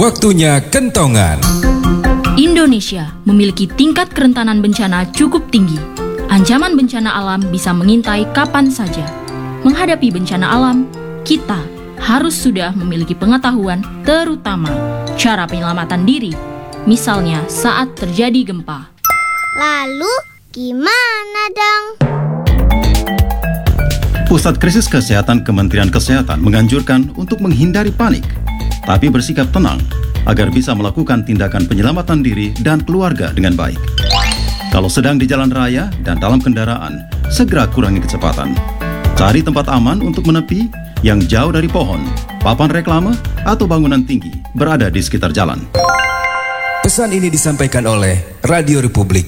Waktunya kentongan. Indonesia memiliki tingkat kerentanan bencana cukup tinggi. Ancaman bencana alam bisa mengintai kapan saja. Menghadapi bencana alam, kita harus sudah memiliki pengetahuan, terutama cara penyelamatan diri. Misalnya saat terjadi gempa. Lalu gimana dong? Pusat Krisis Kesehatan Kementerian Kesehatan menganjurkan untuk menghindari panik, tapi bersikap tenang agar bisa melakukan tindakan penyelamatan diri dan keluarga dengan baik. Kalau sedang di jalan raya dan dalam kendaraan, segera kurangi kecepatan. Cari tempat aman untuk menepi yang jauh dari pohon, papan reklame, atau bangunan tinggi berada di sekitar jalan. Pesan ini disampaikan oleh Radio Republik